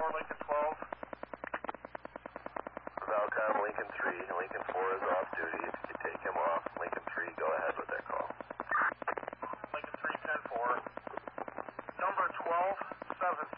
Lincoln 12. Valcom, Lincoln 3. Lincoln 4 is off duty. If you could take him off, Lincoln 3, go ahead with that call. Lincoln 3, 10-4. Number 12, 7